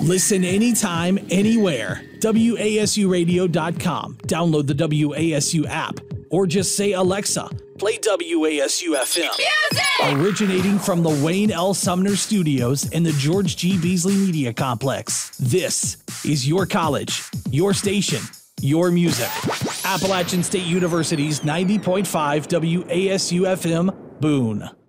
Listen anytime, anywhere. WASUradio.com. Download the WASU app. Or just say, Alexa, play WASU FM. Music! Originating from the Wayne L. Sumner Studios in the George G. Beasley Media Complex. This is your college, your station, your music. Appalachian State University's 90.5 WASU FM, Boone.